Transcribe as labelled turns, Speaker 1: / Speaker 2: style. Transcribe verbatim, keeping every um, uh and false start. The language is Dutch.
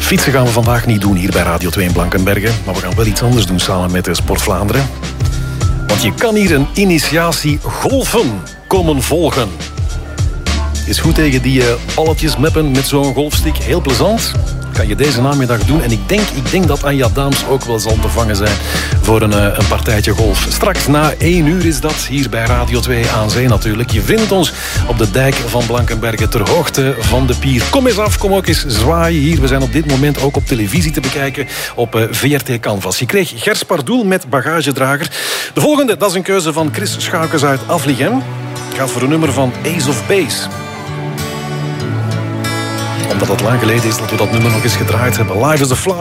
Speaker 1: Fietsen gaan we vandaag niet doen hier bij Radio twee in Blankenberge. Maar we gaan wel iets anders doen samen met Sport Vlaanderen. Want je kan hier een initiatie golfen komen volgen. Is goed tegen die uh, balletjes meppen met zo'n golfstick. Heel plezant. Kan je deze namiddag doen. En ik denk, ik denk dat Anja Daams ook wel zal te vangen zijn voor een, uh, een partijtje golf. Straks na één uur is dat hier bij Radio twee aan Zee natuurlijk. Je vindt ons op de dijk van Blankenberge ter hoogte van de pier. Kom eens af, kom ook eens zwaaien hier. We zijn op dit moment ook op televisie te bekijken op uh, V R T Canvas. Je kreeg Gers Pardoel met bagagedrager. De volgende, dat is een keuze van Chris Schaukes uit Afligem. Gaat voor een nummer van Ace of Base. Omdat het lang geleden is dat we dat nummer nog eens gedraaid hebben. Live is the Fly.